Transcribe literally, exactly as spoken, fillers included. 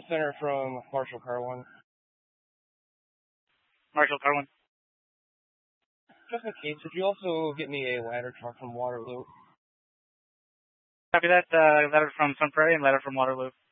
center from Marshall Car one. Marshall Car one. Just in case, could you also get me a ladder truck from Waterloo? Copy that. Uh, ladder from Sun Prairie and ladder from Waterloo.